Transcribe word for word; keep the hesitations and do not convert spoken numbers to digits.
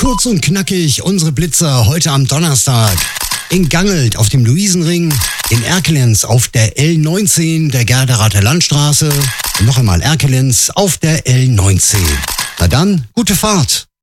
Kurz und knackig unsere Blitzer heute am Donnerstag. In Gangelt auf dem Luisenring, in Erkelenz auf der L neunzehn der Gerderater Landstraße und noch einmal Erkelenz auf der L neunzehn. Na dann, gute Fahrt!